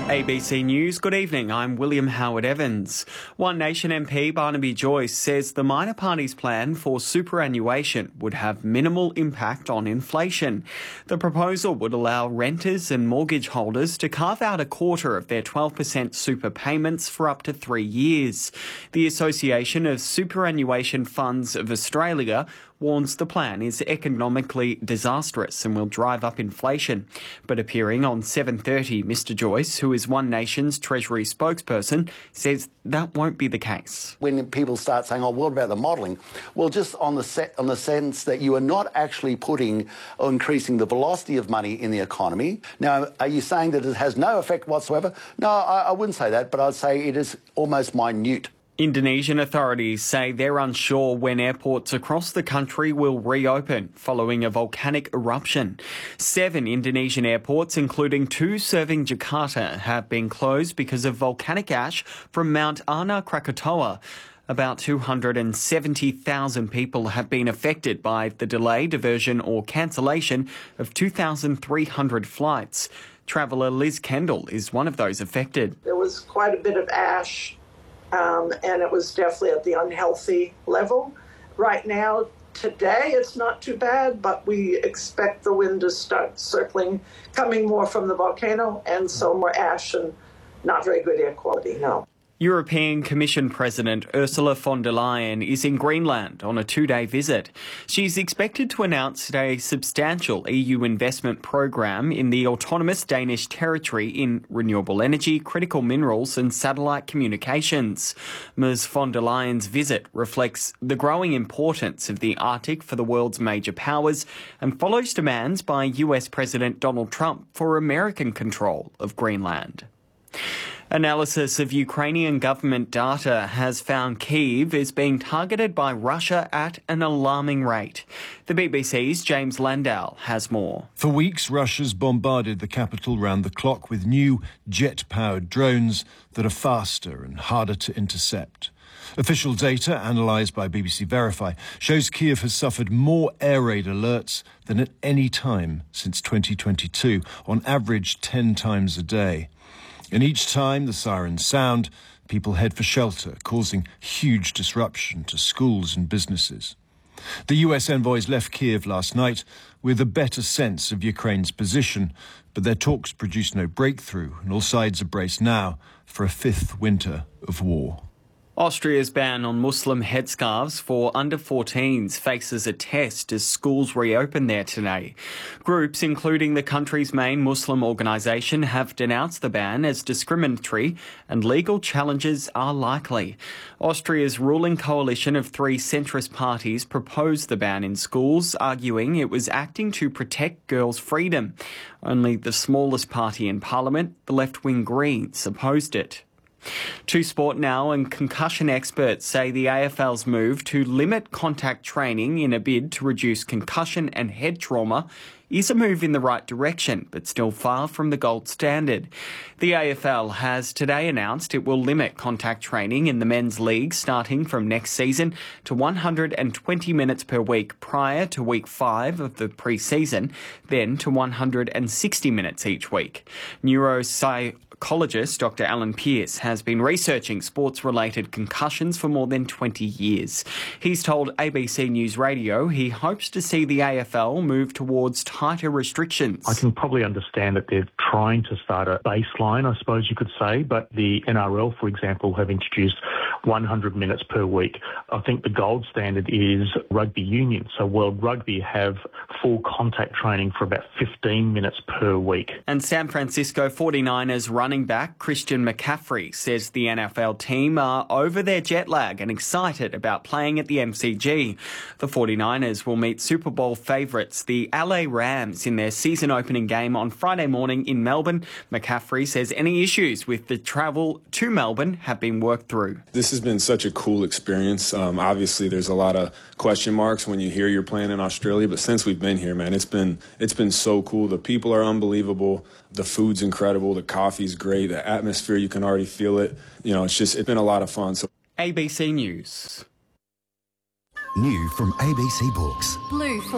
ABC News, good evening. I'm William Howard Evans. One Nation MP Barnaby Joyce says the minor party's plan for superannuation would have minimal impact on inflation. The proposal would allow renters and mortgage holders to carve out a quarter of their 12% super payments for up to 3 years. The Association of Superannuation Funds of Australia warns the plan is economically disastrous and will drive up inflation. But appearing on 7:30, Mr Joyce, who is One Nation's Treasury spokesperson, says that won't be the case. When people start saying, oh, what about the modelling? Well, just on the sense that you are not actually putting or increasing the velocity of money in the economy. Now, are you saying that it has no effect whatsoever? No, I wouldn't say that, but I'd say it is almost minute. Indonesian authorities say they're unsure when airports across the country will reopen following a volcanic eruption. 7 Indonesian airports, including 2 serving Jakarta, have been closed because of volcanic ash from Mount Anak Krakatoa. About 270,000 people have been affected by the delay, diversion or cancellation of 2,300 flights. Traveller Liz Kendall is one of those affected. There was quite a bit of ash. And it was definitely at the unhealthy level. Right now, today, it's not too bad, but we expect the wind to start circling, coming more from the volcano, and so more ash and not very good air quality, no. European Commission President Ursula von der Leyen is in Greenland on a 2-day visit. She's expected to announce a substantial EU investment program in the autonomous Danish territory in renewable energy, critical minerals and satellite communications. Ms von der Leyen's visit reflects the growing importance of the Arctic for the world's major powers and follows demands by US President Donald Trump for American control of Greenland. Analysis of Ukrainian government data has found Kyiv is being targeted by Russia at an alarming rate. The BBC's James Landau has more. For weeks, Russia's bombarded the capital round the clock with new jet-powered drones that are faster and harder to intercept. Official data, analysed by BBC Verify, shows Kyiv has suffered more air raid alerts than at any time since 2022, on average 10 times a day. And each time the sirens sound, people head for shelter, causing huge disruption to schools and businesses. The US envoys left Kyiv last night with a better sense of Ukraine's position, but their talks produced no breakthrough, and all sides are braced now for a 5th winter of war. Austria's ban on Muslim headscarves for under-14s faces a test as schools reopen there today. Groups, including the country's main Muslim organisation, have denounced the ban as discriminatory and legal challenges are likely. Austria's ruling coalition of 3 centrist parties proposed the ban in schools, arguing it was acting to protect girls' freedom. Only the smallest party in Parliament, the left-wing Greens, opposed it. To sport now, and concussion experts say the AFL's move to limit contact training in a bid to reduce concussion and head trauma is a move in the right direction, but still far from the gold standard. The AFL has today announced it will limit contact training in the men's league starting from next season to 120 minutes per week prior to week 5 of the pre-season, then to 160 minutes each week. Neuropsychologist Dr. Alan Pearce has been researching sports-related concussions for more than 20 years. He's told ABC News Radio he hopes to see the AFL move towards tighter restrictions. I can probably understand that they're trying to start a baseline, I suppose you could say, but the NRL, for example, have introduced 100 minutes per week. I think the gold standard is rugby union. So World Rugby have full contact training for about 15 minutes per week. And San Francisco 49ers running back Christian McCaffrey says the NFL team are over their jet lag and excited about playing at the MCG. The 49ers will meet Super Bowl favourites, the LA Rams, in their season-opening game on Friday morning in Melbourne. McCaffrey says any issues with the travel to Melbourne have been worked through. This has been such a cool experience. Obviously, there's a lot of question marks when you hear you're playing in Australia, but since we've been here, man, it's been so cool. The people are unbelievable. The food's incredible. The coffee's great. The atmosphere, you can already feel it. You know, it's been a lot of fun. So ABC News. New from ABC Books. Blue for